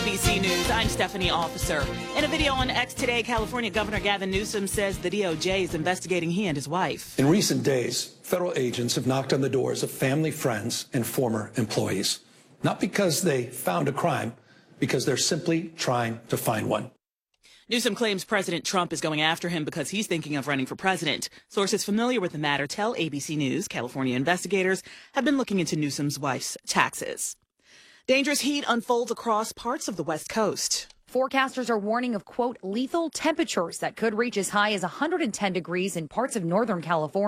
ABC News, I'm Stephanie Officer. In a video on X today, California Governor Gavin Newsom says the DOJ is investigating he and his wife. In recent days, federal agents have knocked on the doors of family, friends, and former employees. Not because they found a crime, because they're simply trying to find one. Newsom claims President Trump is going after him because he's thinking of running for president. Sources familiar with the matter tell ABC News California investigators have been looking into Newsom's wife's taxes. Dangerous heat unfolds across parts of the West Coast. Forecasters are warning of, quote, lethal temperatures that could reach as high as 110 degrees in parts of Northern California.